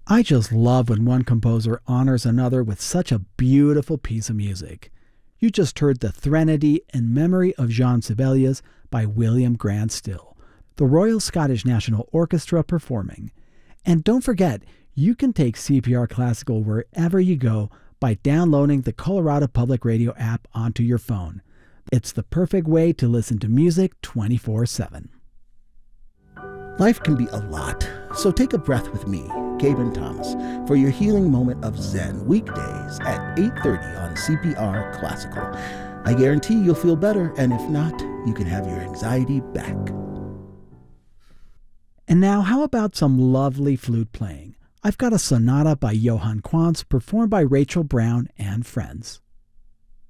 I just love when one composer honors another with such a beautiful piece of music. You just heard the Threnody in Memory of Jean Sibelius by William Grant Still, the Royal Scottish National Orchestra performing. And don't forget, you can take CPR Classical wherever you go by downloading the Colorado Public Radio app onto your phone. It's the perfect way to listen to music 24/7. Life can be a lot, so take a breath with me, Gaben Thomas, for your healing moment of Zen weekdays at 8:30 on CPR Classical. I guarantee you'll feel better, and if not, you can have your anxiety back. And now, how about some lovely flute playing? I've got a sonata by Johann Quantz performed by Rachel Brown and friends.